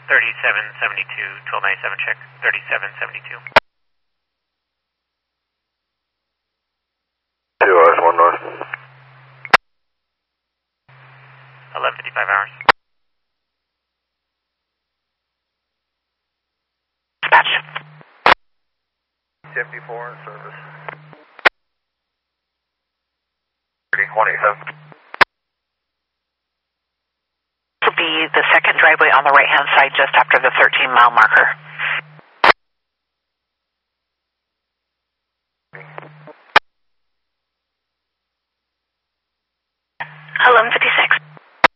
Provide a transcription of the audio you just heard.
3772, 1297, check. 3772. 2 hours, 1 north. 11:55 hours. Dispatch. 54 in service. 3027. This will be the second driveway on the right-hand side just after the 13-mile marker.